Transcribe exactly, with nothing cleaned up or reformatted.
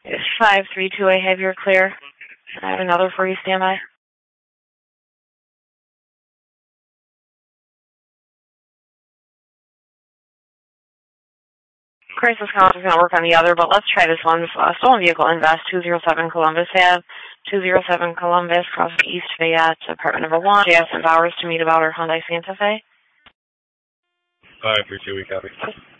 It's five three two, I have your clear. I have another for you, standby. Crisis count is going to work on the other, but let's try this one. Uh, stolen vehicle invest, two oh seven Columbus Ave, two oh seven Columbus, cross East Fayette, apartment number one. J S and hours to meet about our Hyundai Santa Fe. five three two, we copy.